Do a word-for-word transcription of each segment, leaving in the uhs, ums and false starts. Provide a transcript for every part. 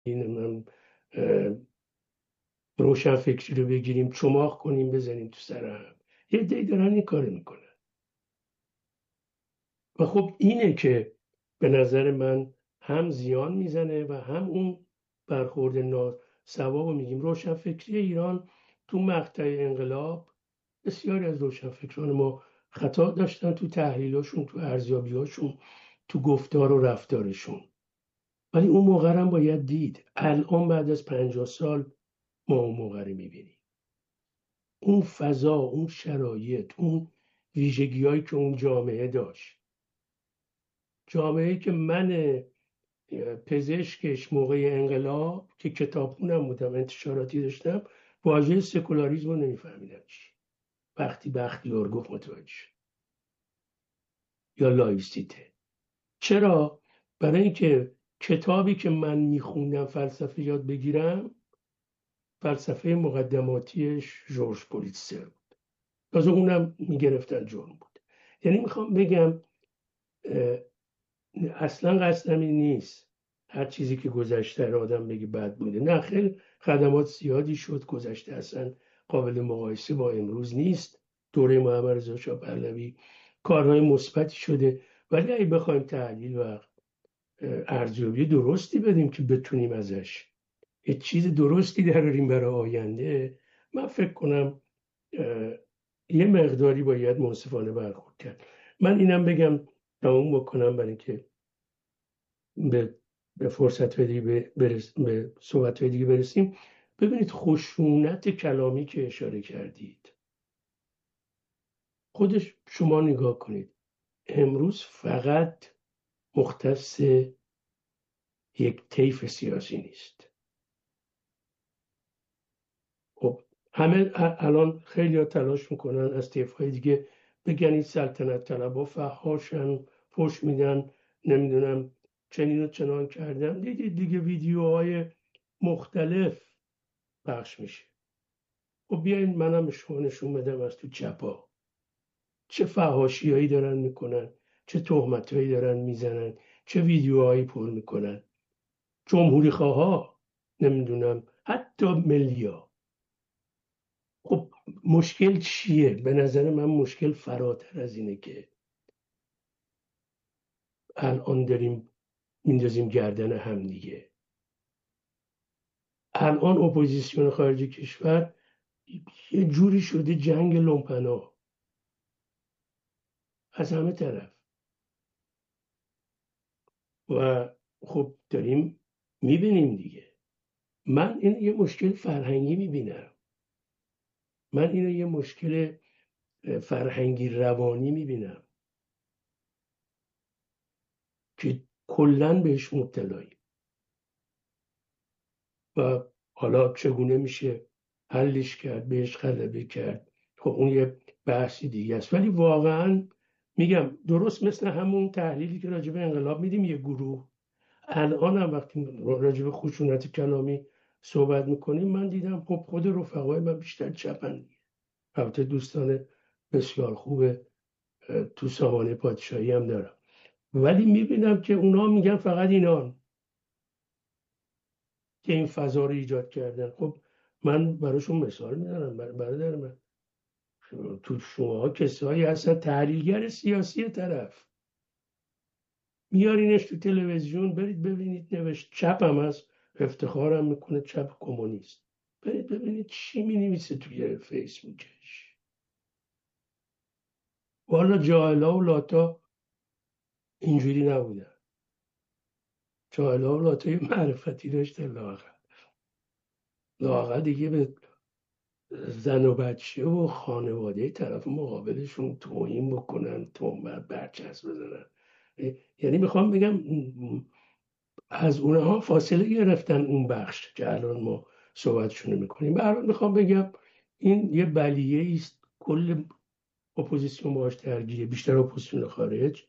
نمیدونم روشن فکری رو بگیریم چماق کنیم بزنیم تو سر هم. یه عده‌ای دارن این کار میکنن و خب اینه که به نظر من هم زیان میزنه و هم اون برخورد ناسواب رو میگیم. روشن فکری ایران تو مقطع انقلاب بسیاری از روشن فکران ما خطا داشتن تو تحلیلاشون، تو ارزیابیاشون، تو گفتار و رفتارشون، ولی اون موقع هم باید دید. الان بعد از پنجاه سال ما اون موقع رو میبینیم، اون فضا، اون شرایط، اون ویژگی‌هایی که اون جامعه داشت، جامعه‌ای که من پزشکش موقع انقلاب که کتابخونم بودم، انتشاراتی داشتم، واژه سکولاریسم رو نمیفهمیدم چی. وقتی بختیار گفت متوجه شد. یا لایسیته. چرا؟ برای اینکه کتابی که من میخوندم فلسفه یاد بگیرم فلسفه مقدماتی ژورژ پولیتسر بود. تازه اونم میگرفتن جرم بود. یعنی میخوام بگم اصلا قصدم این نیست هر چیزی که گذشته رو آدم بگی بد بوده. نه، خیلی خدمات زیادی شد گذشته، اصلا قابل مقایسه با امروز نیست. دوره محمد رضا شاه پهلوی کارهای مثبتی شده، ولی اگه بخوایم تحلیل و ارزیابی درستی بدیم که بتونیم ازش یه چیز درستی دراریم برای آینده، من فکر کنم یه مقداری باید منصفانه برخورد کرد. من اینم بگم تموم بکنم برای اینکه به به فرصت دیگه برس، به صحبت دیگه برسیم. ببینید خشونت کلامی که اشاره کردید، خودش شما نگاه کنید، امروز فقط مختص یک طیف سیاسی نیست. خب همه الان خیلی ها تلاش میکنن از طیف‌های دیگه بگن این سلطنت طلبها فحاشن، فحش میدن، نمیدونم چنین و چنان کردن. دیدید دیگه ویدیوهای مختلف پخش میشه. خب بیاین منم به شما نشون بدم از تو چپا چه فحاشیایی دارن میکنن، چه تهمتایی دارن میزنن، چه ویدیوهایی پر میکنن. جمهوری خواها، نمیدونم حتی ملیا. خب مشکل چیه؟ به نظر من مشکل فراتر از اینه که الان داریم میندازیم گردن هم دیگه. الان اپوزیسیون خارج کشور یه جوری شده جنگ لومپنا از همه طرف و خب داریم میبینیم دیگه. من این یه مشکل فرهنگی میبینم، من اینو یه مشکل فرهنگی روانی میبینم که کلن بهش مبتلاییم و حالا چگونه میشه حلش کرد، بهش غلبه کرد، خب اون یه بحثی دیگه است. ولی واقعا میگم درست مثل همون تحلیلی که راجع به انقلاب میدیم یه گروه، الان هم وقتی راجع به خشونت کلامی صحبت میکنیم من دیدم خب خود رفقای من بیشتر چپن. البته دوستان بسیار خوب تو سامانه پادشاهی هم دارم، ولی میبینم که اونا میگن فقط اینان که این فضا رو ایجاد کردن. خب من براشون مثال میزنم. برادر من، تو شما کسایی هستن تحلیلگر سیاسی طرف، میارینش تو تلویزیون، برید ببینید نوشت، چپ هم هست، افتخارم میکنه چپ کمونیست، برید ببینید چی مینویسه توی فیسبوکش. والا جاهلا و لاتا اینجوری نبودن. جاهلا و لاتا یه معرفتی داشتن، لااقل لااقل دیگه به زن و بچه و خانواده طرف مقابلشون توهین بکنن، تهمت برچسب بزنن. یعنی میخوام بگم از اونها فاصله گرفتن اون بخش که الان ما صحبتشون میکنیم. به هر حال میخوام بگم این یه بلیه است، کل اپوزیسیون باهاش درگیره، بیشتر اپوزیسیون خارج،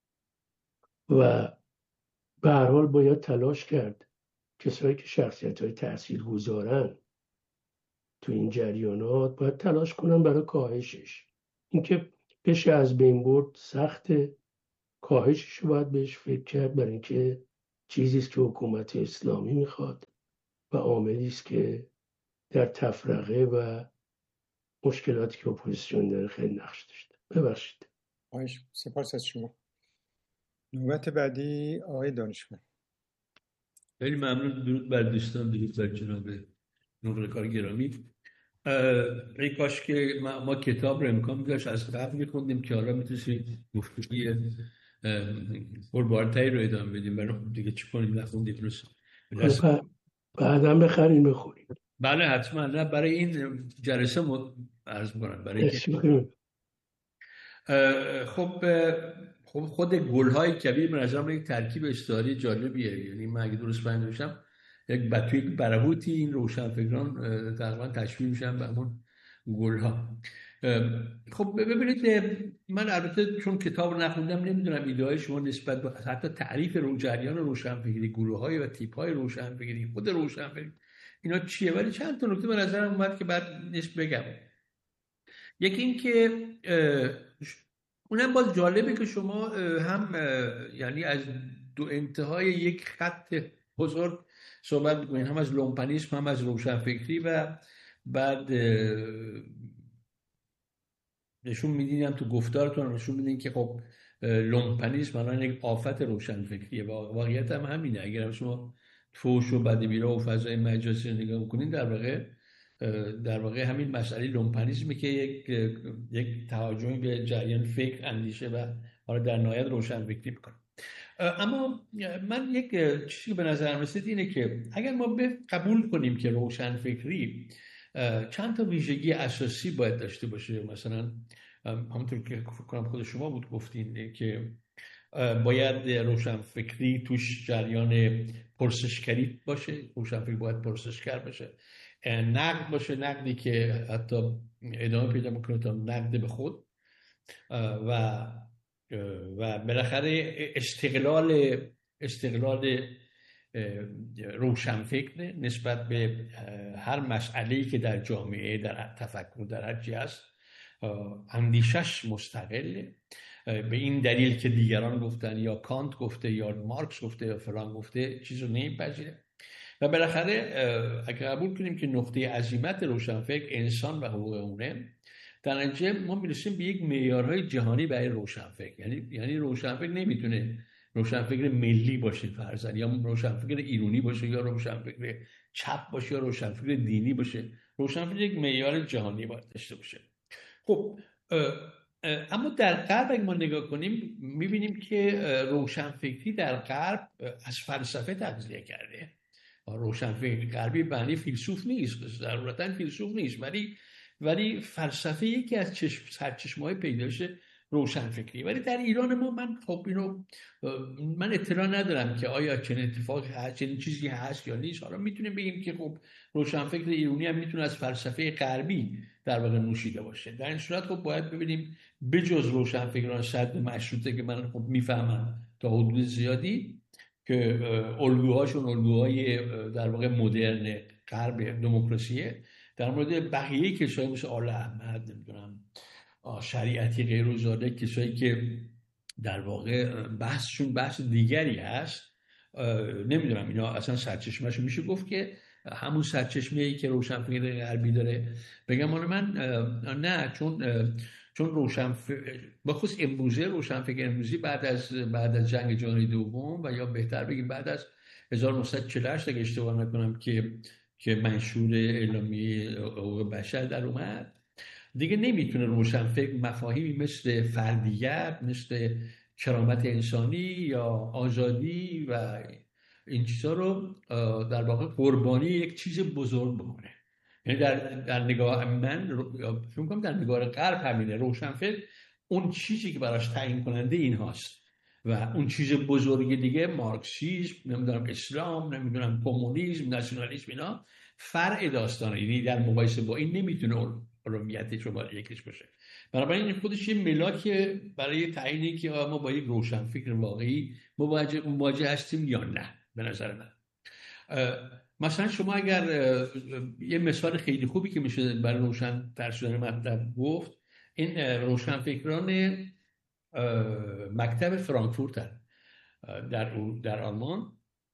و به هر حال باید تلاش کرد کسایی که شخصیت های تأثیر گذارن تو این جریانات باید تلاش کنن برای کاهشش. اینکه بشه از بین برد سخت، کاهشش رو باید بهش فکر کرد، برای اینکه چیزی است که حکومت اسلامی میخواد و عاملی است که در تفرقه و مشکلاتی که اپوزیسیون داره خیلی نقش داشته. ببخشید. آیش سپاس از شما. نوبت بعدی آقای دانشمند. خیلی ممنون. درود بر دوستان، درود بر جناب نقلکار گرامی. ای کاش که ما, ما کتاب رو امکان داشت از قبل میخوندیم که حالا میتونیم گفتگوی پربارتری رو ادامه بدیم. برای خب دیگه چی کنیم، نخوندیم روز بعدا بخرین بخوریم. بله حتما. نه برای این جلسه عرض میکنم برای که خب خب خود گل‌های کبیر به نظر من یک ترکیب استعاری جالبیه. یعنی من اگه درست فهمیده باشم یک بطوی برهوتی این روشنفکران تقریبا تشبیه میشن به همون گل‌ها. خب ببینید من البته چون کتاب نخوندم نمیدونم ایده‌های شما نسبت به حتی تعریف رو جریان روشنفکری، گروه‌های و تیپ‌های روشنفکری، خود روشنفکری اینا چیه، ولی چند تا نکته به نظرم اومد که بعد نسبت بگم. یکی این که اونم باز جالبه که شما هم یعنی از دو انتهای یک خط بزرگ صحبت میکنین، هم از لومپنیسم هم از روشنفکری، و بعد نشون میدین هم تو گفتارتون نشون میدین که خب لومپنیسم الان یک آفت روشنفکریه و واقعیت هم همینه. اگر هم شما فوش و بدبیرا و فضای مجازی رو نگاه میکنین در واقع در واقع همین مسئله لومپنیسمی که یک یک تهاجمی به جریان فکر، اندیشه و حالا در نهایت روشنفکری میکنه. اما من یک چیزی به نظر رسید اینه که اگر ما قبول کنیم که روشنفکری چند تا ویژگی اساسی باید داشته باشه، مثلا همونطور که فکر کنم خود شما بود گفتین که باید روشنفکری توش جریان پرسشگری باشه، روشنفکری باید پرسشگر باشه، نقد باشه، نقدی که حتی ادامه پیدا میکنه تا نقد به خود، و و بالاخره استقلال استقلال روشنفکر نسبت به هر مسئله‌ای که در جامعه، در تفکر، در هر چی هست، اندیشش مستقله. به این دلیل که دیگران گفتن یا کانت گفته یا مارکس گفته یا فلان گفته چیز رو نمیپذیره. و بالاخره اگر قبول کنیم که نقطه عظیمت روشنفکر انسان و حقوق اونه، در نتیجه ما میرسیم به یک معیارهای جهانی برای روشنفکر. یعنی یعنی روشنفکر نمیتونه روشنفکر ملی باشه فرضاً، یا روشنفکر ایرانی باشه، یا روشنفکر چپ باشه، یا روشنفکر دینی باشه. روشنفکر یک معیار جهانی باید داشته باشه. خب اما در غرب اگه ما نگاه کنیم میبینیم که روشنفکری در غرب از فلسفه تغذیه کرده. روشنفکر غربی معنی فیلسوف نیست، ضرورتاً فیلسوف نیست، ولی ولی فلسفه یکی از چشم سرچشمه‌های پیدایش روشنفکری. ولی در ایران ما من خب اینو من اطلاع ندارم که آیا چنین اتفاقی هست، چنین چیزی هست یا نیست. حالا میتونیم بگیم که خب روشنفکر ایرانی هم میتونه از فلسفه غربی در واقع نوشیده باشه. در این صورت خب باید ببینیم بجز روشنفکران صدر مشروطه که من خب میفهمم تا حدود زیادی که الگوهاشون الگوهای در واقع مدرن غرب دموکراسیه، در مورد بقیه کسایی مثل آل احمد، نمیدونم شریعتی، غیرالزاده، کسایی که در واقع بحثشون بحث دیگری هست، نمیدونم اینا اصلا سرچشمه‌شون میشه گفت که همون سرچشمه‌ای که روشنفکر غربی داره. بگم من نه، چون چون روشنفکر بخصوص امروزه روشنفکر امروزی بعد از بعد از جنگ جهانی دوم، و یا بهتر بگیم بعد از هزار و نهصد و چهل و هشت اگه اشتباه نکنم که که منشور اعلامیه حقوق بشر در اومد، دیگه نمیتونه روشنفکر مفاهیمی مثل فردیت، مثل کرامت انسانی یا آزادی و این چیزا رو در واقع قربانی یک چیز بزرگ بکنه. یعنی در در نگاه من فکر می‌کنم در نگاه غرب همینه، روشنفکر اون چیزی که براش تعیین کننده این هاست و اون چیز بزرگ دیگه مارکسیسم، نمیدونم اسلام، نمیدونم کمونیسم، ناسیونالیسم، اینا فرع داستانه. یعنی در مقایسه با این نمیتونه اولویتش رو بالا یکیش باشه. بنابراین این خودش یه ملاکه برای تعیینی که ما با یک روشنفکر واقعی مواجه مواجه هستیم یا نه. به نظر من مثلا شما اگر یه مثال خیلی خوبی که میشه برای روشن تر شدن مطلب گفت، این روشنفکران مکتب فرانکفورت در در آلمان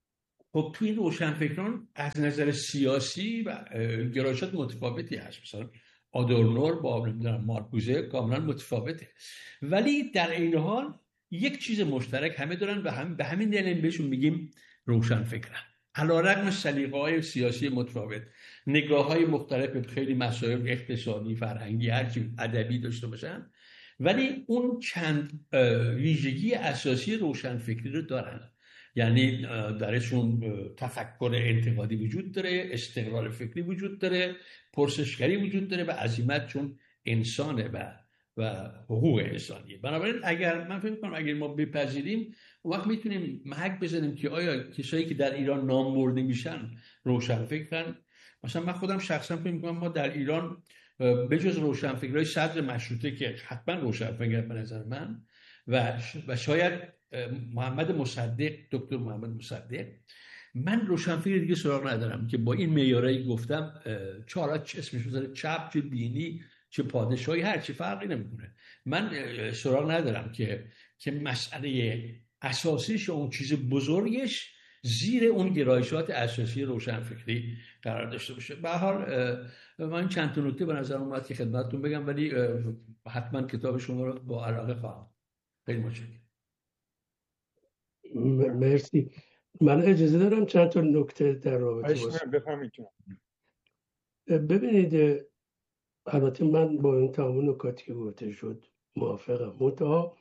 خب توی این روشنفکران از نظر سیاسی و گرایشات متفاوتی هست. مثلا آدورنو با نمیدونم مارکوزه کاملا متفاوته، ولی در این حال یک چیز مشترک همه دارن و هم به همین دلیل بهشون میگیم روشنفکران. علیرغم سلیقه‌های سیاسی متفاوت، نگاه‌های مختلف به خیلی مسائل اقتصادی، فرهنگی، هرچی ادبی داشته باشن، ولی اون چند ویژگی اساسی روشنفکری رو دارن. یعنی درشون تفکر انتقادی وجود داره، استقلال فکری وجود داره، پرسشگری وجود داره و عزیمت چون انسانه و و حقوق انسانیه. بنابراین اگر من فکر کنم اگر ما بپذیریم، اون وقت میتونیم محک بزنیم که آیا کسایی که در ایران نام برده میشن روشنفکرن. مثلا من خودم شخصا فکر میکنم ما در ایران بجز روشنفکرای صدر مشروطه که حتما روشنفکر به نظر من و و شاید محمد مصدق، دکتر محمد مصدق، من روشنفکر دیگه سراغ ندارم که با این معیارایی گفتم چهارات چه اسمش بذاره، چپ چه دینی چه پادشاهی، هر چی فرقی نمیکنه. من سراغ ندارم که که مسئله اساسیش اون چیز بزرگش زیر اون گرایشات اساسی روشنفکری قرار داشته باشه. به هر حال من چند تا نکته به نظر اومد که خدمتتون بگم، ولی حتما کتاب شما رو با علاقه خواهم. خیلی متشکرم. مرسی. من اجازه دارم چند تا نکته در رابطه با بفهمید. ببینید، البته من با این تمام نکاتی که گفته شد موافقم، منتها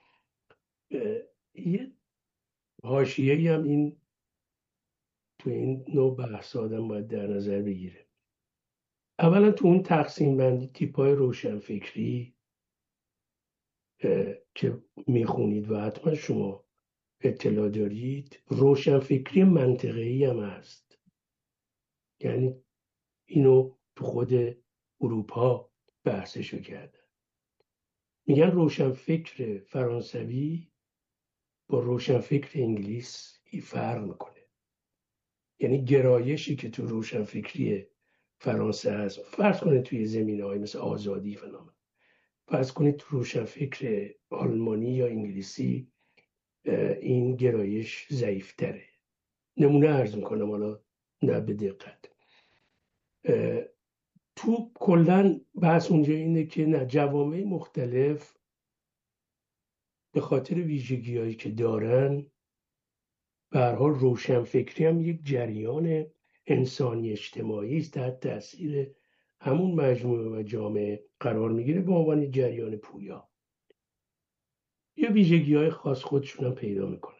یه حاشیه‌ای هم این تو این نوع بحث آدم باید در نظر بگیره. اولا تو اون تقسیم بندی تیپ‌های روشنفکری که میخونید و حتما شما اطلاع دارید، روشنفکری منطقه‌ای هم هست. یعنی اینو تو خود اروپا بحثشو کردن. میگن روشنفکر فرانسوی با روشنفکر انگلیسی فرق میکنه. یعنی گرایشی که تو روشنفکری فرانسه هست، فرض کنید توی زمینه‌های مثل آزادی فلان، فرض کنید تو روشنفکر آلمانی یا انگلیسی این گرایش ضعیف‌تره. نمونه عرض میکنم، حالا نه به دقت. تو کلن بحث اونجا اینه که نه، جوامع مختلف به خاطر ویژگی‌هایی که دارن به هر حال روشنفکری هم یک جریان انسانی اجتماعی است، تحت تاثیر همون مجموعه و جامعه قرار میگیره به عنوان جریان پویا. یه ویژگی‌های خاص خودشون هم پیدا میکنن.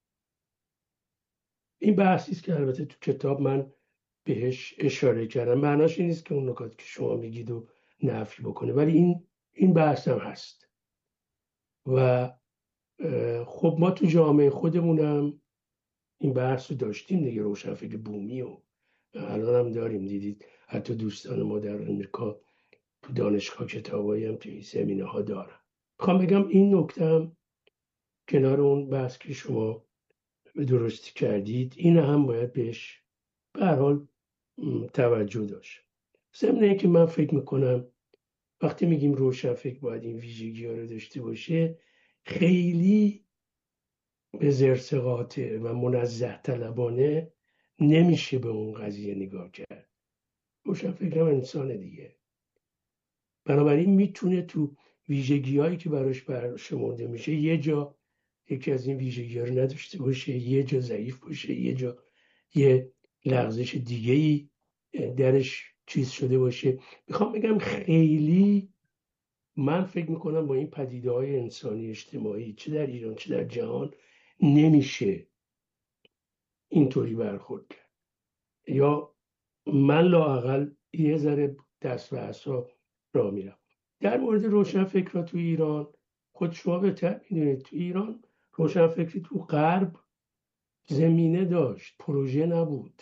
این بحثی است که البته تو کتاب من بهش اشاره کردم. معناش این نیست که اون نکات که شما میگید و نفی بکنه، ولی این این بحث هم هست. و خب ما تو جامعه خودمونم این بحث رو داشتیم دیگه، روشنفکر بومی و الان هم داریم. دیدید حتی دوستان ما در امریکا تو دانشگاه کتابایی هم توی زمینه ها دارن. میخوام بگم این نکته هم کنار اون بحث که شما به درستی کردید، این هم باید بهش به هر حال توجه داشت. ضمن اینکه من فکر میکنم وقتی میگیم روشنفکر باید این ویژگی ها رو داشته باشه، خیلی به زرس قاطع و منزه طلبانه نمیشه به اون قضیه نگاه کرد. روشنفکر هم انسان دیگه، بنابراین میتونه تو ویژگی هایی که براش برشمرده میشه یه جا یکی از این ویژگی ها رو نداشته باشه، یه جا ضعیف باشه، یه جا یه لغزش دیگه ای درش چیز شده باشه. میخوام بگم خیلی من فکر میکنم با این پدیده های انسانی اجتماعی چه در ایران چه در جهان نمیشه اینطوری برخورد کرد، یا من لااقل یه ذره دست و عصا را میرم. در مورد روشنفکرها تو ایران، خود شما بهتر میدونید تو ایران روشنفکری تو غرب زمینه داشت، پروژه نبود.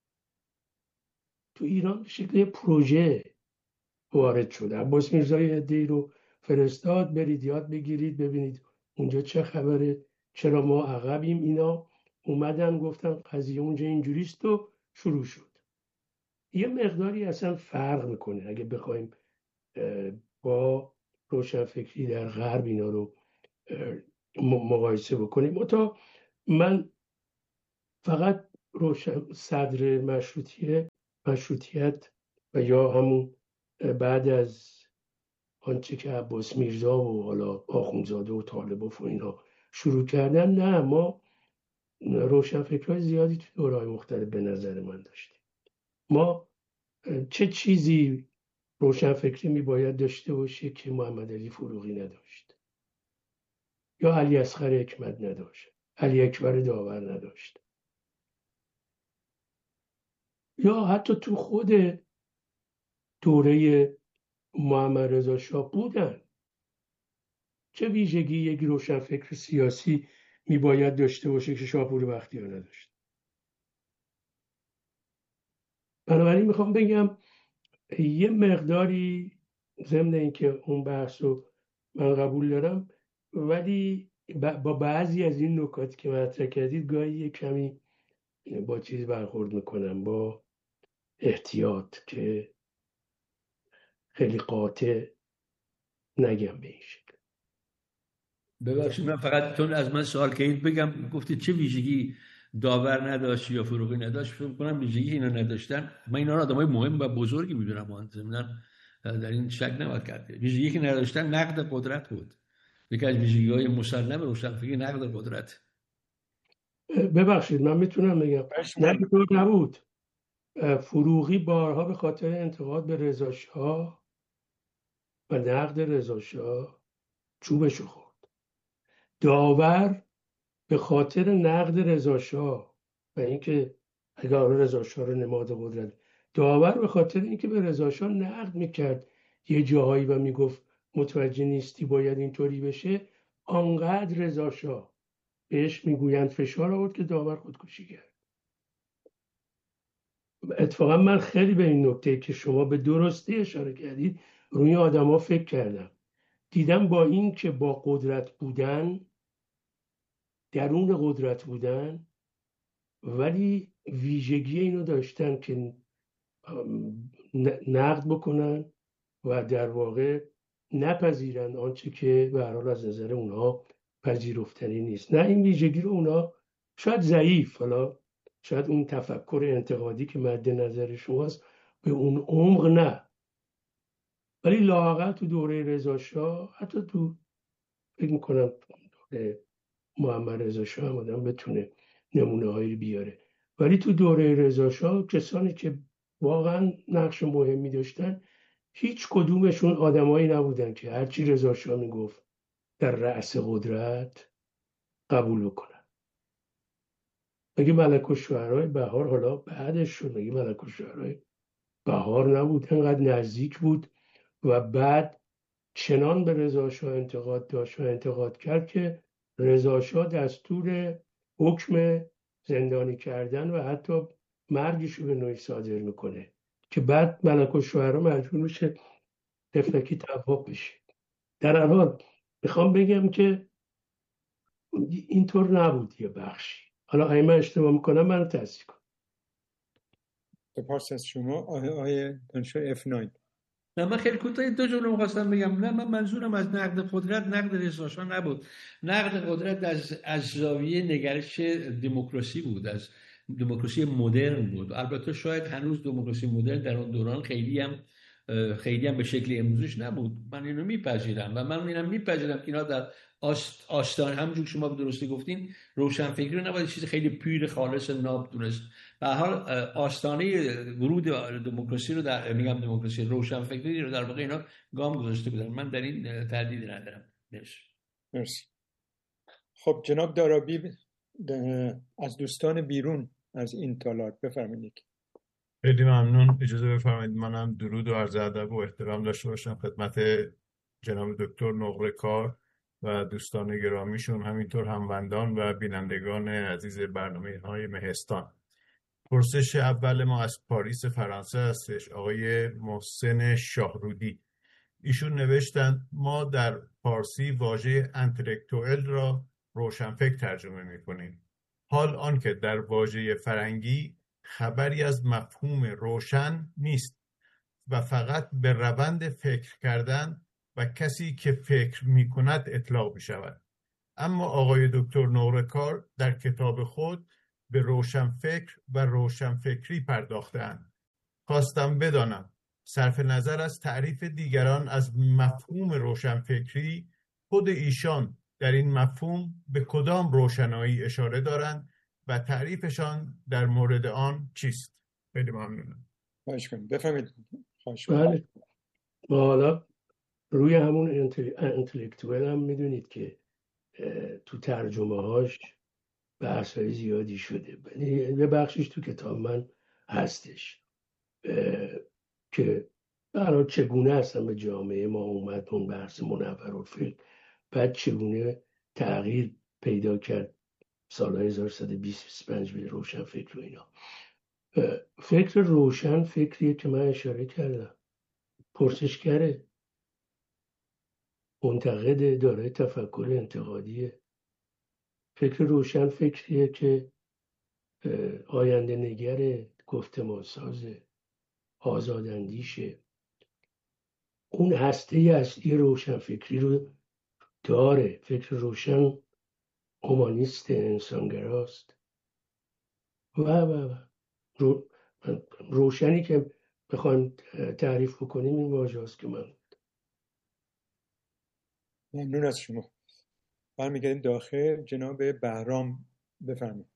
تو ایران به شکل پروژه وارد شده. عباس میرزایی عده‌ای رو فرستاد برید یاد بگیرید ببینید اونجا چه خبره، چرا ما عقبیم. اینا اومدن گفتن قضیه اونجا اینجوریست و شروع شد. یه مقداری اصلا فرق میکنه اگه بخوایم با روشنفکری در غرب اینا رو مقایسه بکنیم. تا من فقط روشن صدر مشروطیه مشروطیت و یا همون بعد از آنچه که عباس میرزا و حالا آخوندزاده و طالبوف و اینا شروع کردن، نه ما روشنفکرهای زیادی تو دوره‌های مختلف به نظر من داشتیم. ما چه چیزی روشنفکری می باید داشته باشه که محمد علی فروغی نداشت یا علی اصغر حکمت نداشت، علی اکبر داور نداشت، یا حتی تو خود دوره محمد رضا شاه بودن. چه ویژگی یک روشنفکر سیاسی می باید داشته باشه که شاپور بختیار نداشت؟ بنابراین میخوام بگم یه مقداری ضمن اینکه اون بحث رو من قبول دارم، ولی با بعضی از این نکات که مطرح کردید گاهی یه کمی با چیز برخورد میکنم، با احتیاط، که خیلی قاطع نگم به این شکل. ببخشید من فقط تون از من سوال کردید بگم، گفته چه ویژگی داور نداشت یا فروغی نداشت، فکر کنم ویژگی اینا نداشتن. من اینا رو آدمای مهم و بزرگی میدونم، ضمن در این شک نباید کرد. ویژگی که نداشتن نقد قدرت بود. یکی از ویژگی‌های مسلم روشنفکری نقد قدرت. ببخشید من میتونم بگم نه اینطور نبود. فروغی بارها به خاطر انتقاد به رضا شاه و نقد رضا شاه چوبشو خورد. داور به خاطر نقد رضا شاه و اینکه اگر رضا شاه رو نماد قدرت، داور به خاطر اینکه به رضا شاه نقد میکرد یه جاهایی و میگفت متوجه نیستی باید اینطوری بشه، آنقدر رضا شاه بهش میگویند فشار آورد که داور خودکشی کرد. اتفاقا من خیلی به این نکته که شما به درستی اشاره کردید روی آدما فکر کردم، دیدم با این که با قدرت بودن، درون قدرت بودن، ولی ویژگی اینو داشتن که نقد بکنن و در واقع نپذیرن آنچه که به هر حال از نظر اونها پذیرفتنی نیست. نه این ویژگی رو اونها شاید ضعیف، حالا شاید اون تفکر انتقادی که مد نظر شماست به اون عمق نه، ولی لااقل تو دوره رضا شاه، حتی تو فکر میکنم دوره محمد رضا شاه هم آدم بتونه نمونه هایی بیاره، ولی تو دوره رضا شاه کسانی که واقعا نقش مهمی داشتن هیچ کدومشون آدمایی نبودن که هرچی رضا شاه میگفت در رأس قدرت قبول بکنن. مگه ملک الشعرای بهار حالا بعدش شد، مگه ملک الشعرای بهار نبود؟ انقدر نزدیک بود و بعد چنان به رضا شاه انتقاد داشت و انتقاد کرد که رضا شاه دستور حکم زندانی کردن و حتی مرگش رو به نوعی صادر میکنه که بعد ملک الشعرا مجبور میشه تفلکی تواب بشه. در هر حال میخوام بگم که اینطور نبود یه بخشی. حالا اگه من اشتباه میکنم منو تصحیح کن. سپاس از شما. آقای دانشجو اف نه. نه من خیلی کوتاه دو جمله می‌خواستم بگم. نه من منظورم از نقد قدرت نقد رضا شاه نبود. نقد قدرت از از زاویه نگرش دموکراسی بود، از دموکراسی مدرن بود. البته شاید هنوز دموکراسی مدرن در اون دوران خیلی هم خیلی هم به شکل امروزش نبود. من اینو میپذیرم و من اینم میپذیرم که اینا در آستان، همونجور شما به درستی گفتین، روشنفکری رو نباید چیز خیلی پیر خالص ناب دونست. به هر حال آستانه ورود دموکراسی رو در میگم دموکراسی روشنفکری رو در واقع اینا گام گذاشته بودن. من در این تردیدی ندارم. مرسی. مرسی. خب جناب دارابی از دوستان بیرون از این تالار بفرمایید. خیلی ممنون. اجازه بفرمایید منم درود و عرض ادب و احترام داشته باشم خدمت جناب دکتر نقره‌کار و دوستان گرامیشون، همینطور هموندان و بینندگان عزیز برنامه‌های مهستان. پرسش اول ما از پاریس فرانسه هستش، آقای محسن شاهرودی. ایشون نوشتن ما در فارسی واژه انتلکتوئل را روشنفکر ترجمه می‌کنیم، حال آنکه در واژه فرنگی خبری از مفهوم روشن نیست و فقط به روند فکر کردن و کسی که فکر می‌کند اطلاق می‌شود. اما آقای دکتر نقره‌کار در کتاب خود به روشنفکر و روشنفکری پرداختند. خواستم بدانم صرف نظر از تعریف دیگران از مفهوم روشنفکری، خود ایشان در این مفهوم به کدام روشنایی اشاره دارند و تعریفشان در مورد آن چیست؟ خیلی ممنونم. خواهش کنم. بفهمید. خواهش کنم. بله. ما حالا روی همون انتلکتوال هم میدونید که تو ترجمه هاش بحث های زیادی شده، یه بخشش تو کتاب من هستش که برای چگونه اصلا به جامعه ما اومد اون بحث منورالفکر، بعد چگونه تغییر پیدا کرد سال هزار و سیصد و بیست بیست و پنج به روشن فکر و اینا. فکر روشن فکریه که من اشاره کردم، پرسشگره، منتقده، داره تفکر انتقادیه. فکر روشن فکریه که آینده نگره، گفتمان سازه، آزاداندیشه. اون هسته اصلی روشن فکری رو داره. فکر روشن هومانیست، انسانگراست و و و رو روشنی که بخوایم تعریف بکنیم این واژه هست که من ممنون از شما. برمیگردیم داخل. جناب بهرام بفرمایید.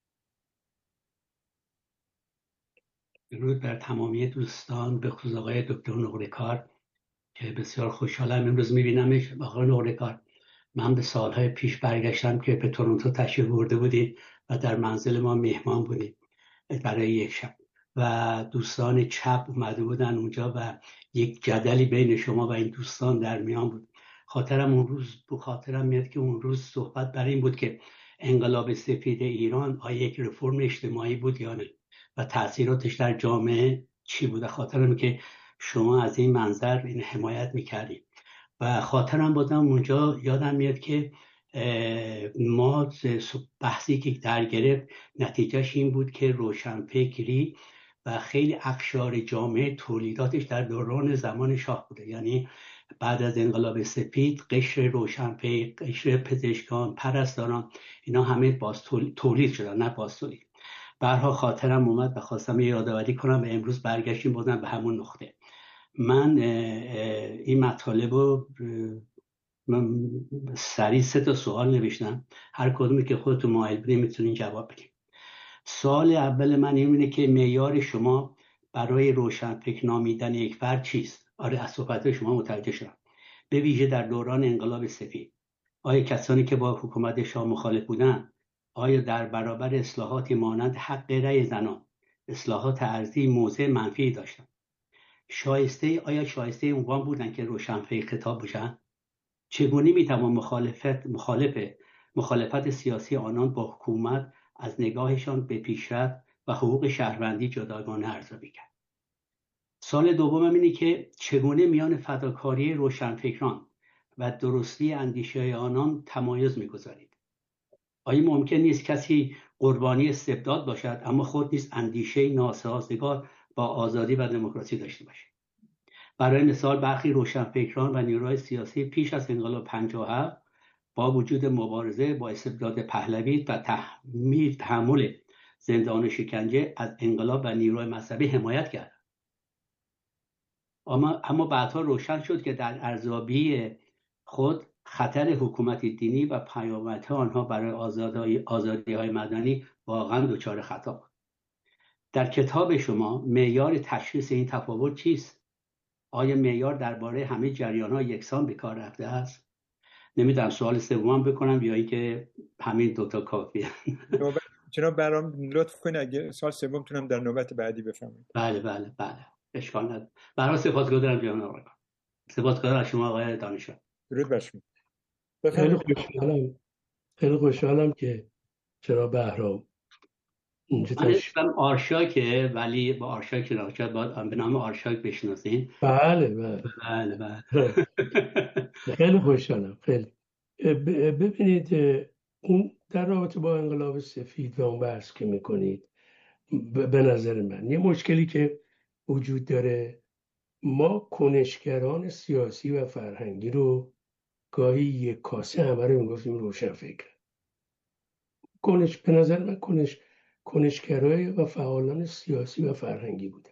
درود بر تمامی دوستان، به خصوص آقای دکتر نقره‌کار که بسیار خوشحالم امروز میبینمش. آقای نقره‌کار، من به سالهای پیش برگشتم که به تورنتو تشریف برده بودید و در منزل ما مهمان بودید برای یک شب و دوستان چپ اومده بودن اونجا و یک جدلی بین شما و این دوستان در میان بود. خاطرم اون روز به خاطرم میاد که اون روز صحبت بر این بود که انقلاب سفید ایران آیا یک رفرم اجتماعی بود یا نه و تأثیراتش در جامعه چی بود. خاطرم که شما از این منظر این حمایت میکردید و خاطرم بودم اونجا یادم میاد که ما بحثی که در گرفت نتیجهش این بود که روشنفکری و خیلی اقشار جامعه تولیداتش در دوران زمان شاه بوده، یعنی بعد از انقلاب سفید قشر روشنفکر، قشر پزشکان، پرستاران، اینا همه باز تولید شدن، نه باز تولید. برها خاطرم اومد و خواستم یادآوری کنم و امروز برگشتیم بودن به همون نقطه. من این مطالب رو من سریع سه تا سوال نوشتم، هر کدومی که خودتون مایل بودین میتونین جواب بدین. سوال اول من اینه که معیار شما برای روشنفکر نامیدن یک فرد چیست؟ آره، از صحبت شما متوجه شدم. به ویژه در دوران انقلاب سفید آیا کسانی که با حکومت شاه مخالف بودن آیا در برابر اصلاحاتی مانند حق رأی زنان، اصلاحات ارضی موضع منفی داشتند؟ شایسته آیا شایسته عنوان بودن که روشنفکر خطاب باشن؟ چگونه میتوان مخالفت مخالف مخالفت سیاسی آنان با حکومت از نگاهشان به پیشرفت و حقوق شهروندی جداگانه ارزیابی کرد؟ سال دومم اینه که چگونه میان فداکاری روشنفکران و درستی اندیشه آنان تمایز میگذارید؟ آیا ممکن نیست کسی قربانی استبداد باشد اما خود نیز اندیشه ناسازگار با آزادی و دموکراسی داشته باشد؟ برای مثال برخی روشنفکران و نیروهای سیاسی پیش از انقلاب پنجاه و هفت با وجود مبارزه با استبداد پهلوی و تحمیل تحمل زندان و شکنجه از انقلاب و نیروهای مذهبی حمایت کرد. اما اما بعدها روشن شد که در ارزیابی خود خطر حکومت دینی و پیامدهای آنها برای آزادی آزادی‌های مدنی واقعا دچار خطا بود. در کتاب شما معیار تشخیص این تفاوت چیست؟ آیا معیار درباره همه جریان‌ها یکسان به کار رفته است؟ نمیدونم سوال سوم بکنم یا اینکه همین دو تا کافیه. جناب برام لطف کنید اگه سوال سوم تونم در نوبت بعدی بفرمایید. بله بله بله اشکال نداره. برای سپاسگزارم جناب آقای. سپاسگزارم از شما آقای دانشور. درود بر شما. خیلی خوشحالم خیلی خوشحالم که چرا بهرام اینجا تشریف من آرشاکه، ولی با آرشاک شناخته باید به نام آرشاک بشناسین. بله بله بله بله خیلی خوشحالم. خیلی ببینید اون در رابطه با انقلاب سفید و اون بحث که میکنید، به نظر من یه مشکلی که وجود داره، ما کنشگران سیاسی و فرهنگی رو گاهی یک کاسه همه رو میگفتیم روشنفکر. کنش به نظر من کنش کنشگرای و فعالان سیاسی و فرهنگی بودن.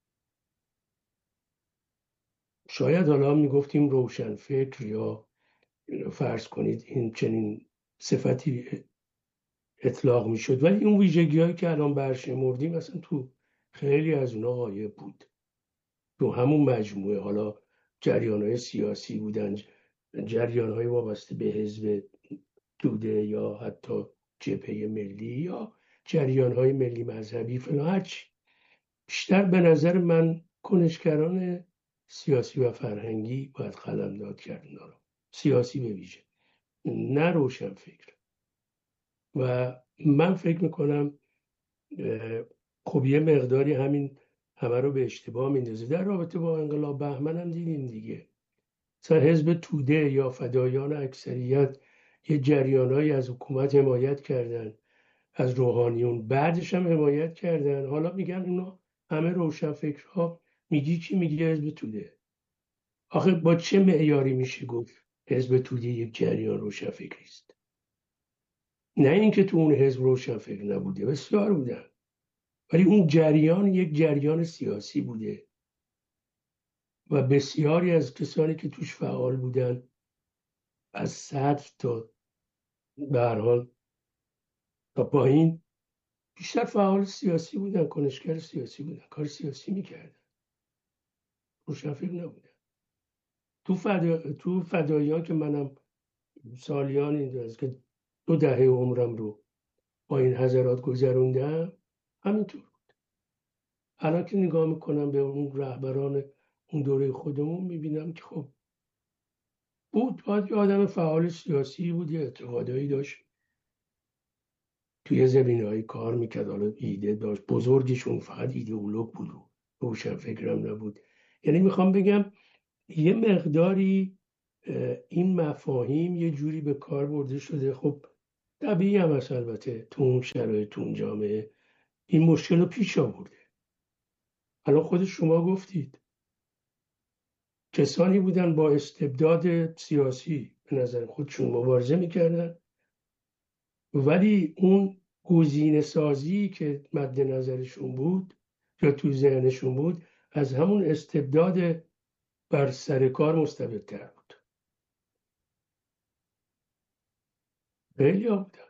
شاید حالا میگفتیم روشنفکر یا فرض کنید این چنین صفتی اطلاق میشد، ولی اون ویژگی هایی که الان برشمردیم مثلا تو خیلی از اونها غایب بود. تو همون مجموعه حالا جریان های سیاسی بودن، جریان های وابسته به حزب توده یا حتی جبهه ملی یا جریان های ملی مذهبی فلان، هرچی. بیشتر به نظر من کنشگران سیاسی و فرهنگی باید قلمداد کرد اینا رو، سیاسی به ویژه، نه روشن فکر. و من فکر میکنم خب یه مقداری همین همه رو به اشتباه میندازه. در رابطه با انقلاب بهمن هم دیدیم دیگه، مثلا حزب توده یا فدایان اکثریت یه جریانایی از حکومت حمایت کردن، از روحانیون، بعدش هم حمایت کردن. حالا میگن اونا همه روشنفکرها. میگی کی؟ میگی حزب توده. آخه با چه معیاری میشه گفت حزب توده یک جریان روشنفکری است؟ نه اینکه تو اون حزب روشنفکر نبوده، بسیار بودن، ولی اون جریان یک جریان سیاسی بوده و بسیاری از کسانی که توش فعال بودن از صدر تا به هر حال تا پایین بیشتر فعال سیاسی بودن، کنشگر سیاسی بودن، کار سیاسی میکردن، روشنفکر نبودن. تو فدا... تو فدایان که منم سالیان این از که دو دهه عمرم رو با این حضرات گذروندم همینطور بود. الان که نگاه میکنم به اون رهبران اون دوره خودمون میبینم که خب بود، باید یه آدم فعال سیاسی بود، یه اعتقادایی داشت، توی زمینه‌های کار میکرد، حالا ایده داشت، بزرگشون فقط ایدئولوگ بود، روشن فکرم نبود. یعنی میخوام بگم یه مقداری این مفاهیم یه جوری به کار برده شده. خب طبیعی هم هست البته تو اون شرایط، تو اون جامعه این مشکل رو پیش آورده. الان خود شما گفتید کسانی بودن با استبداد سیاسی به نظر خودشون مبارزه میکردن، ولی اون گزینه سازی که مد نظرشون بود یا تو ذهنشون بود از همون استبداد بر سر کار مستبدتر بود. خیلی ها بودن.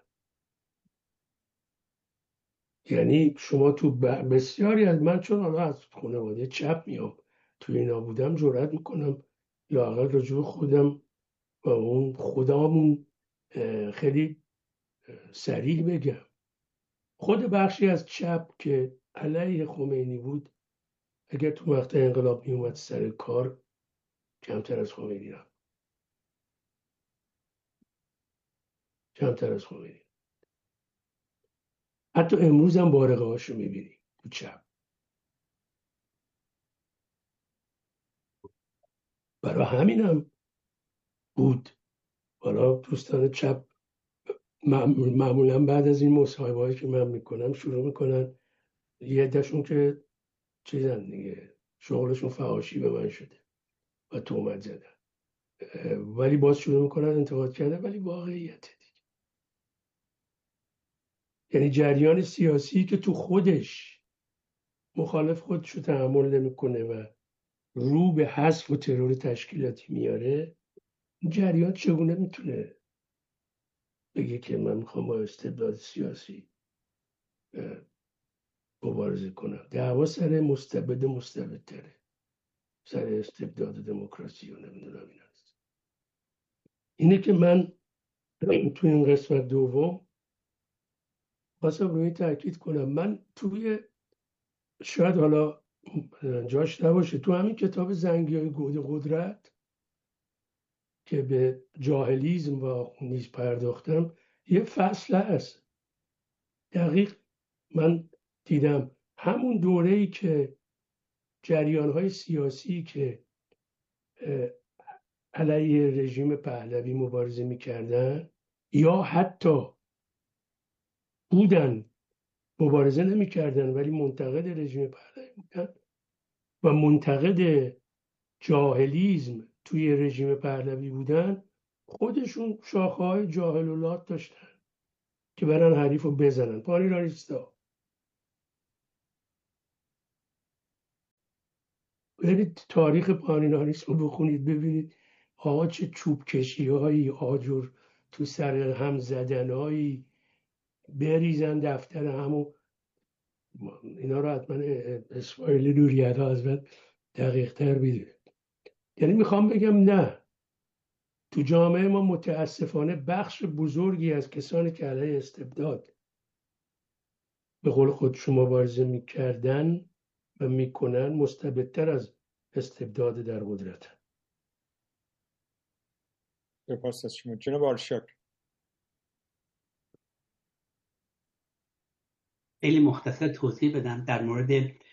یعنی شما تو بسیاری از من، چون حالا از خانواده چپ میام، تو اینا بودم، جرئت میکنم لااقل راجع به خودم و اون خدامون خیلی صریح بگم. خود بخشی از چپ که علیه خمینی بود اگر تو وقت انقلاب می اومد سر کار کمتر از خمینی رفت، کمتر از خمینی. حتی امروز هم بارقه هاشو میبینی تو چپ. برای همین هم بود حالا دوستان چپ معمولا بعد از این مصاحبه هایی که من میکنم شروع میکنن، یه عده‌شون که چیزن دیگه، شغلشون فحاشی به من شده و تهمت زدن، ولی باز شروع میکنن انتقاد کردن، ولی واقعیت دیگه. یعنی جریان سیاسی که تو خودش مخالف خودش رو تحمل نمیکنه و رو به حذف و ترور تشکیلاتی میاره، جریان چگونه میتونه بگه که من میخوام با استبداد سیاسی مبارزه کنم؟ دعوا سر مستبد مستبدتره، سر استبداد دموکراسی و نمیدونم این هست. اینه که من تو این قسمت دوم خواستم روی تاکید کنم. من توی شاید حالا جاش نباشه تو همین کتاب زنگی‌های گود قدرت که به جاهلیسم و نیز پرداختم یه فصل هست دقیق من دیدم همون دوره‌ای که جریان‌های سیاسی که علیه رژیم پهلوی مبارزه می‌کردن یا حتی بودن مبارزه نمی‌کردن ولی منتقد رژیم پهلوی بودن و منتقد جاهلیسم توی رژیم پهلوی بودن، خودشون شاخه‌های جاهلولات داشتن که برن حریف رو بزنن. پاری را نیستا. برید تاریخ پانیناریسم رو بخونید ببینید آقا چه چوب کشی هایی آجر تو سر هم زدن هایی بریزن دفتر همو. اینا رو حتما اسماعیل نوری‌علا از من دقیق تر بیده. یعنی میخوام بگم نه، تو جامعه ما متاسفانه بخش بزرگی از کسانی که علیه استبداد به قول خودشون مبارزه میکردن و میکنن مستبدتر از استبداد در قدرت. سپاس از شما. جناب آرشاک. خیلی مختصر توضیح بدم در مورد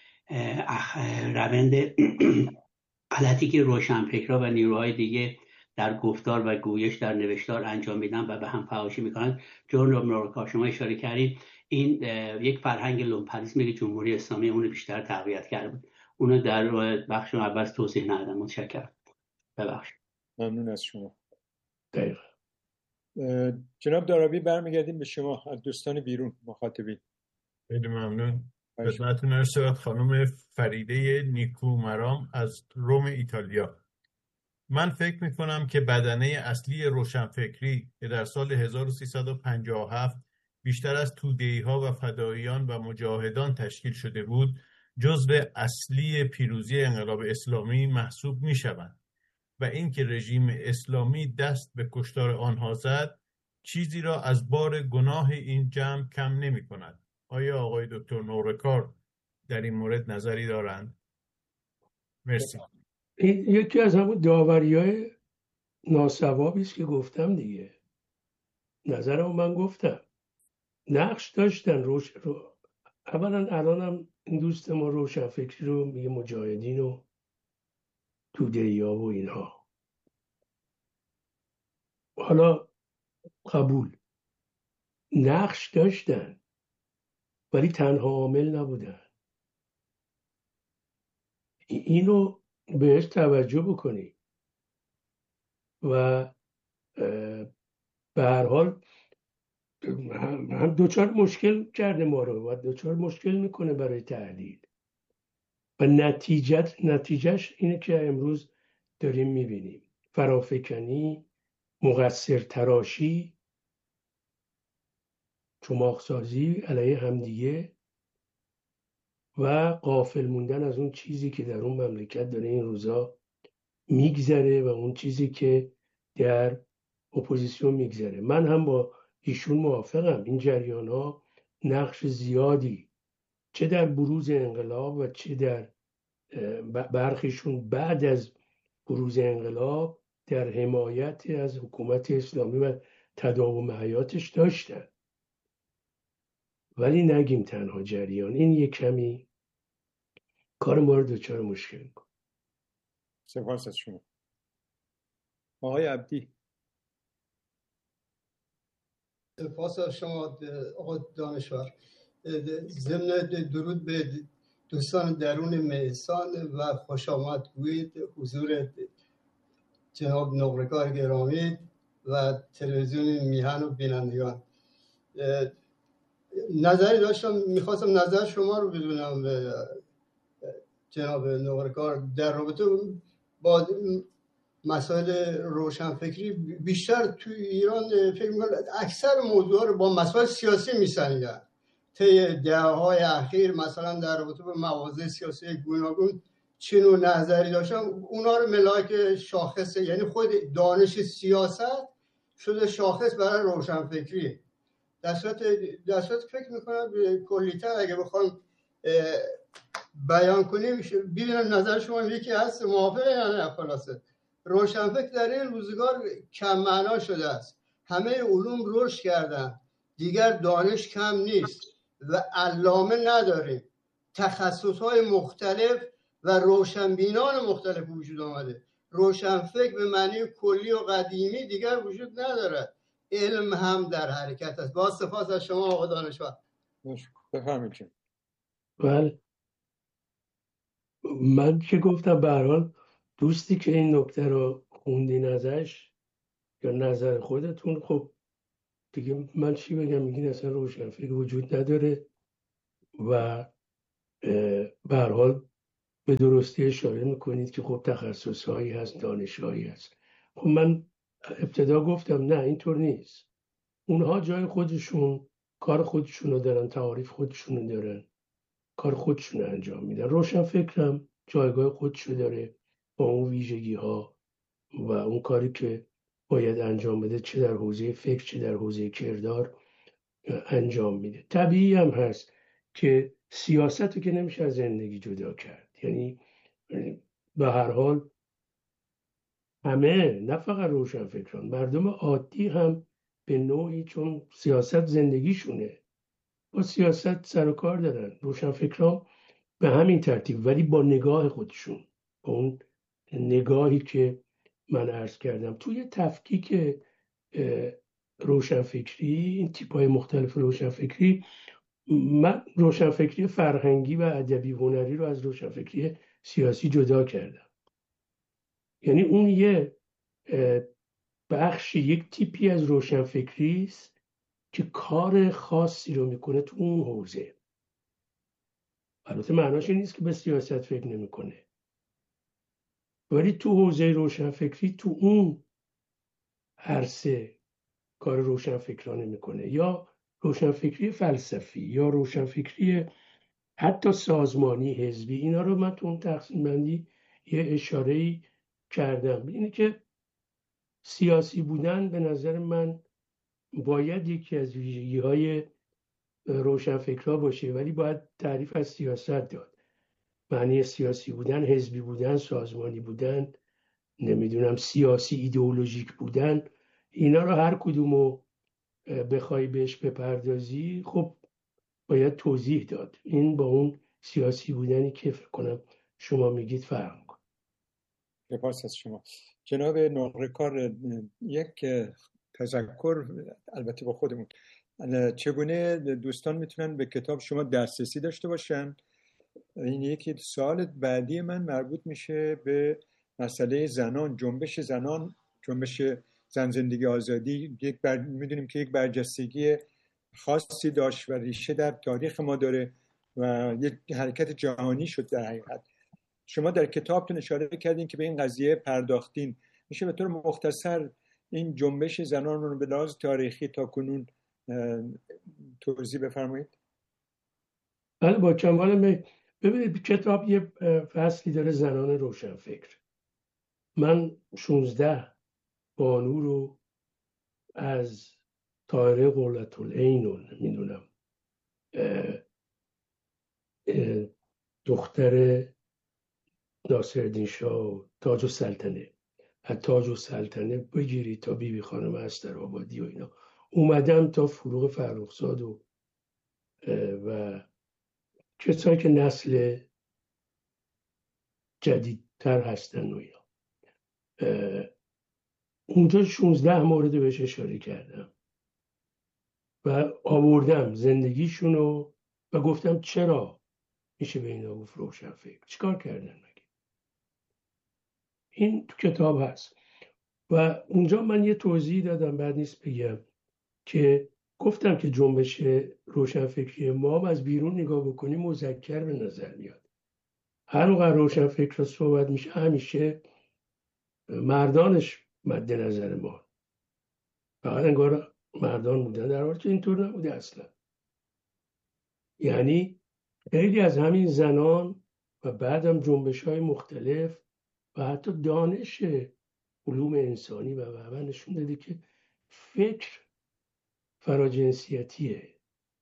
روند غلطی که روشنفکرها و نیروهای دیگه در گفتار و گویش در نوشتار انجام میدن و به هم فحاشی میکنن. جناب نورکار شما اشاره کردید این یک فرهنگ لومپریسمی که جمهوری اسلامی اون رو بیشتر تقویت کرده بود. اونو در بخش اول توضیح ندادم. متشکرم. ببخشید. ممنون از شما. دقیقا. جناب دارابی برمیگردیم به شما از دوستان بیرون مخاطبین. خیلی ممنون. خدمتتون عرض شود خانم فریده نیکومرام از روم ایتالیا. من فکر میکنم که بدنه اصلی روشنفکری که در سال هزار و سیصد و پنجاه و هفت بیشتر از توده‌ای‌ها و فداییان و مجاهدان تشکیل شده بود جزو اصلی پیروزی انقلاب اسلامی محسوب میشوند و اینکه رژیم اسلامی دست به کشتار آنها زد چیزی را از بار گناه این جمع کم نمی کند. آیا آقای دکتر نورکار در این مورد نظری دارند؟ مرسی. این یکی از همون داوری‌های ناسوابی است که گفتم دیگه. نظرم من گفتم نقش داشتن روش رو. اولا الان هم این دوست ما روشنفکری رو میگه مجاهدین و توده‌ای‌ها و اینها. حالا قبول، نقش داشتن ولی تنها عامل نبودن. اینو بهش توجه بکنی و به هر حال هم دوچار مشکل کرده ما رو و دوچار مشکل میکنه برای تحلیل و نتیجت نتیجهش اینه که امروز داریم میبینیم فرافکنی، مقصر تراشی، چماق سازی علیه همدیگه و غافل موندن از اون چیزی که در اون مملکت داره این روزا میگذره و اون چیزی که در اپوزیسیون میگذره. من هم با ایشون موافقم. این جریان ها نقش زیادی چه در بروز انقلاب و چه در برخیشون بعد از بروز انقلاب در حمایت از حکومت اسلامی و تداوم حیاتش داشتن. ولی نگیم تنها جریان، این یک کمی کار ما رو دچار مشکل می‌کنه. سپاس از شما. آقای عبدی. سپاس از شما آقای دانشور. ضمن درود به دوستان درون مهستان و خوش آمد گویید حضور جناب نقره‌کار گرامی و تلویزیون میهن و بینندگان. نظری داشتم، میخواستم نظر شما رو بدونم جناب نقره‌کار در رابطه با مسائل روشنفکری. بیشتر تو ایران فکر می‌کنم اکثر موضوعات رو با مسائل سیاسی می‌سنجن. طی دهه‌های اخیر مثلا در رابطه با مواضع سیاسی گوناگون چه نوع نظری داشتم، اونا رو ملاک شاخص، یعنی خود دانش سیاست شده شاخص برای روشنفکری. در صورت در صورت فکر می‌کنم کلی‌تر اگه بخوام بیان کنیم ببینم نظر شما یکی هست موافقه یا نه. خلاصه روشنفکر در این روزگار کم معنا شده است. همه علوم رشد کردن، دیگر دانش کم نیست و علامه نداریم. تخصص‌های مختلف و روشنبینان مختلف وجود آمده. روشنفکر به معنی کلی و قدیمی دیگر وجود ندارد. علم هم در حرکت است. با سپاس از شما آقای دانشور. بفرمایید. بله، من که گفتم به هر حال دوستی که این نکته رو خوندین ازش یا نظر خودتون، خب دیگه من چی بگم؟ میگین اصلا روشنفکر وجود نداره و به هر حال به درستی اشاره میکنید که خب تخصص هایی هست، دانش هایی هست. خب من ابتدا گفتم نه اینطور نیست. اونها جای خودشون کار خودشونو دارن، تعاریف خودشونو دارن، کار خودشونو انجام میدن. روشن فکرم جایگاه خودشو داره با اون ویژگی ها و اون کاری که باید انجام بده، چه در حوزه فکر چه در حوزه کردار انجام میده. طبیعی هم هست که سیاست رو که نمیشه از زندگی جدا کرد. یعنی به هر حال همه، نه فقط روشن فکران، مردم عادی هم به نوعی، چون سیاست زندگیشونه، با سیاست سر و کار دارن. روشن فکران به همین ترتیب، ولی با نگاه خودشون، با اون نگاهی که من عرض کردم. توی تفکیک روشنفکری، این تیپ‌های مختلف روشنفکری، من روشنفکری فرهنگی و ادبی هنری رو از روشنفکری سیاسی جدا کردم. یعنی اون یه بخش، یک تیپی از روشنفکری است که کار خاصی رو میکنه تو اون حوزه. البته معناش این نیست که به سیاست فکر نمیکنه، ولی تو حوزه روشنفکری، تو اون عرصه کار روشنفکرانه میکنه، یا روشنفکری فلسفی، یا روشنفکری حتی سازمانی، حزبی. اینا رو من تو اون تقسیم بندی یه اشاره‌ای کردم. اینه که سیاسی بودن به نظر من باید یکی از ویژگی‌های روشنفکرها باشه، ولی باید تعریف از سیاست داد. معنی سیاسی بودن، حزبی بودن، سازمانی بودن، نمیدونم سیاسی ایدئولوژیک بودن، اینا رو هر کدومو بخوای بهش بپردازی خب باید توضیح داد. این با اون سیاسی بودنی که فکر کنم شما میگید فرق میکنه. سپاس از شما جناب نقره‌کار. یک تذکر البته با خودمون، چگونه دوستان میتونن به کتاب شما دسترسی داشته باشن؟ این یکی سوال بعدی من مربوط میشه به مسئله زنان، جنبش زنان، جنبش زن زندگی آزادی. یک بر... میدونیم که یک برجستگی خاصی داشت و ریشه در تاریخ ما داره و یک حرکت جهانی شد در حقیقت. شما در کتابتون اشاره کردین که به این قضیه پرداختین. میشه به طور مختصر این جنبش زنان رو به لحاظ تاریخی تا کنون توضیح بفرمایید؟ بله با کمال میل. ببینید کتاب یه فصلی داره زنان روشنفکر. من شانزده بانو رو از طاهره قرةالعین رو نمیدونم دختر ناصرالدین شاه، تاج السلطنه، از تاج السلطنه بگیری تا بیبی بی خانم استرآبادی و اینا، اومدم تا فروغ فرخزاد و و کسایی که نسل جدیدتر هستن و اینا. اونجا شانزده مورد بهش اشاره کردم و آوردم زندگیشونو و گفتم چرا میشه به اینا گفت روشنفکر، چیکار کردن مگه. این تو کتاب هست و اونجا من یه توضیح دادم، بعد نیست بگم، که گفتم که جنبش روشنفکری ما از بیرون نگاه بکنیم مذکر به نظر میاد. هر وقت روشنفکر رو صحبت میشه همیشه مردانش مد نظر ما، فقط انگار مردان بودن، در حالی که اینطور نبوده اصلا. یعنی خیلی از همین زنان و بعدم جنبش های مختلف و حتی دانش علوم انسانی و و نشون داده که فکر فراجنسیتیه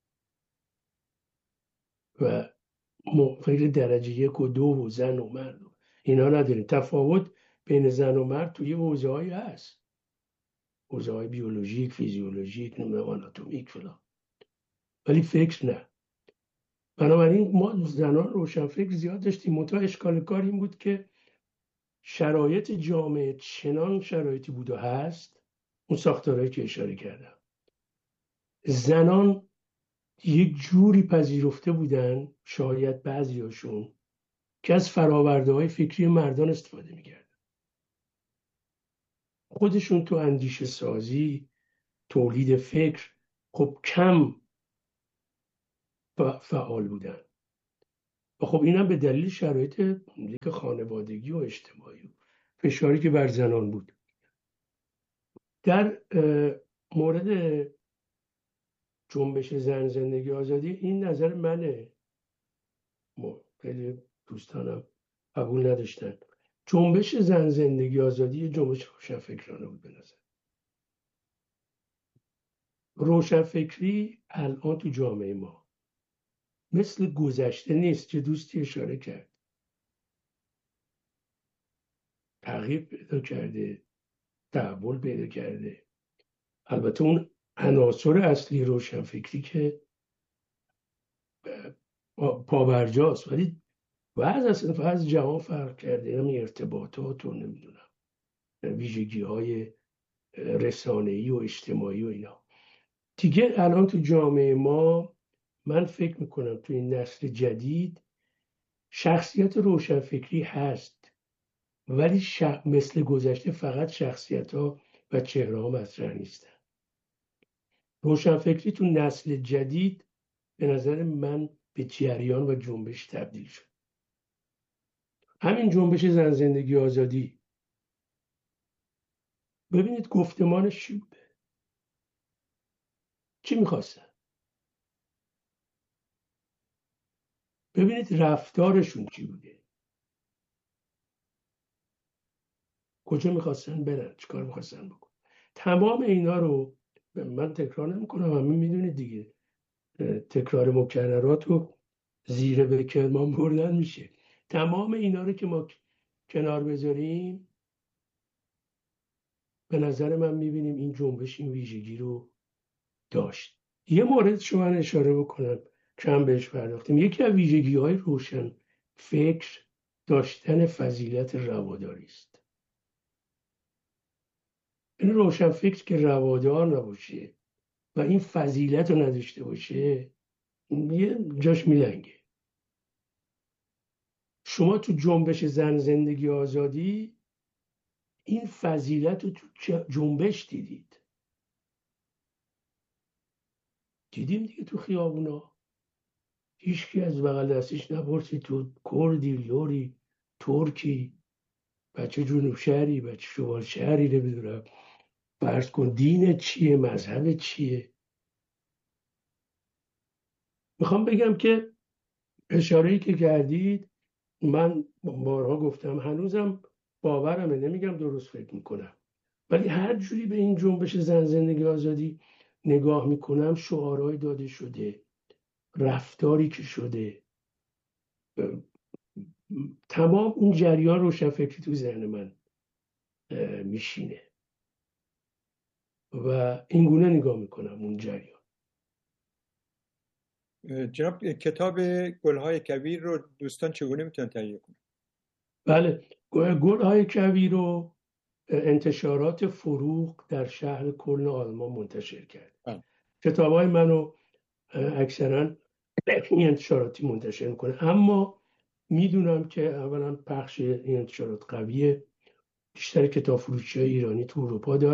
و فکر درجه یک و دو و زن و مرد اینا نداریم. تفاوت بین زن و مرد توی حوزه هایی هست، حوزه های بیولوژیک، فیزیولوژیک، نمیدونم آناتومیک فلان، ولی فکر نه. بنابراین ما زنان روشنفکر زیاد داشتیم. منتها اشکال کار این بود که شرایط جامعه چنان شرایطی بود و هست، اون ساختارهایی که اشاره کردم، زنان یک جوری پذیرفته بودن، شاید بعضیاشون، که از فراورده های فکری مردان استفاده میکردن. خودشون تو اندیشه سازی، تولید فکر خب کم فعال بودن. و خب اینم به دلیل شرایط دیگه خانوادگی و اجتماعی فشاری که بر زنان بود. در مورد جنبش زن زندگی آزادی این نظر منه، خیلی دوستانم قبول نداشتن. جنبش زن زندگی آزادی جنبش روشنفکرانه بود به نظر. روشنفکری الان تو جامعه ما مثل گذشته نیست که دوستی اشاره کرد، تغییر پیدا کرده، تحول پیدا کرده. البته اون عناصر اصلی روشنفکری که پابرجاست، ولی بعض اصلا از جهان فرق کرده، همین ارتباطات و نمیدونم ویژگی های رسانه‌ای و اجتماعی و اینا دیگه الان تو جامعه ما من فکر میکنم تو این نسل جدید شخصیت روشنفکری هست، ولی شخ... مثل گذشته فقط شخصیت ها و چهره ها مطرح نیستن. روشنفکری تو نسل جدید به نظر من به جریان و جنبش تبدیل شد. همین جنبش زن زندگی آزادی، ببینید گفتمانش چی بوده، چی میخواستن، ببینید رفتارشون چی بوده، کجا میخواستن برن، چیکار میخواستن بکن. تمام اینا رو من تکرار نمیکنم، همین میدونید دیگه، تکرار مکررات رو زیر به کرمان بردن میشه. تمام اینا رو که ما کنار بذاریم به نظر من میبینیم این جنبش این ویژگی رو داشت. یه مورد شما اشاره بکنم کم بهش پرداختیم. یکی از ویژگی های روشن فکر داشتن فضیلت رواداری است. این روشن فکر که روادار نباشه و این فضیلت رو نداشته باشه یه جاش میلنگه. شما تو جنبش زن زندگی آزادی این فضیلت رو تو جنبش دیدید، دیدیم دیگه تو خیابونا هیچکی از بغل دستش نپرسید تو کردی، لوری، ترکی، بچه جنوب شهری، بچه شمال شهری، نمیدونم فرض کن دین چیه، مذهب چیه. میخوام بگم که اشاره‌ای که کردید من بارها گفتم، هنوزم باورمه، نمیگم درست فکر میکنم، ولی هر جوری به این جنبش زن زندگی آزادی نگاه میکنم شعارهای داده شده، رفتاری که شده، تمام اون جریان روشنفکری تو ذهن من میشینه و اینگونه نگاه میکنم اون جریان. جناب کتاب گلهای کویر رو دوستان چگونه میتونن تهیه کنن؟ بله، گلهای کویر رو انتشارات فروغ در شهر کلن آلمان منتشر کرد. کتابای منو اکثرا این انتشاراتی منتشر میکنه، اما میدونم که اولا پخش این انتشارات قویه، بیشتر کتاب فروشی ایرانی تو اروپا داره.